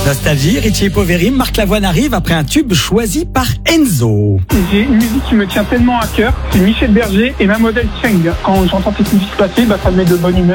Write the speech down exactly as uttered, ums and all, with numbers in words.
Nostalgie, Richie Poveri, Marc Lavoine arrive après un tube choisi par Enzo. J'ai une musique qui me tient tellement à cœur, c'est Michel Berger et Mademoiselle Cheng. Quand j'entends cette musique passer, bah, ça me met de bonne humeur.